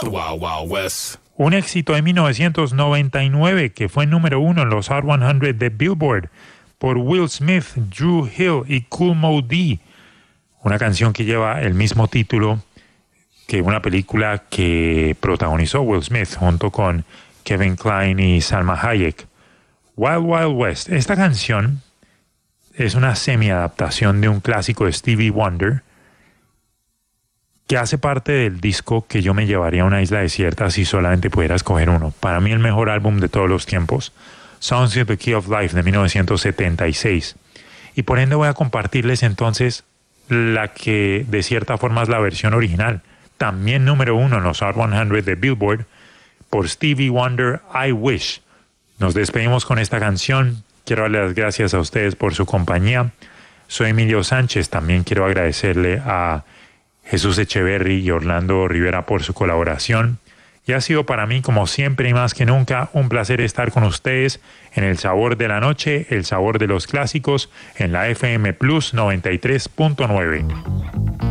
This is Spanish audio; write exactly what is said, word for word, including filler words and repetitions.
Wild Wild Wild West. Un éxito de mil novecientos noventa y nueve que fue número uno en los Hot cien de Billboard por Will Smith, Dru Hill y Kool Moe Dee. Una canción que lleva el mismo título que una película que protagonizó Will Smith junto con Kevin Kline y Salma Hayek. Wild Wild West. Esta canción es una semi-adaptación de un clásico de Stevie Wonder que hace parte del disco que yo me llevaría a una isla desierta si solamente pudiera escoger uno. Para mí el mejor álbum de todos los tiempos, Songs in the Key of Life de mil novecientos setenta y seis. Y por ende voy a compartirles entonces la que de cierta forma es la versión original, también número uno en los Hot cien de Billboard, por Stevie Wonder, I Wish. Nos despedimos con esta canción. Quiero darle las gracias a ustedes por su compañía. Soy Emilio Sánchez. También quiero agradecerle a Jesús Echeverry y Orlando Rivera por su colaboración. Y ha sido para mí, como siempre y más que nunca, un placer estar con ustedes en El Sabor de la Noche, el sabor de los clásicos, en la F M Plus noventa y tres punto nueve.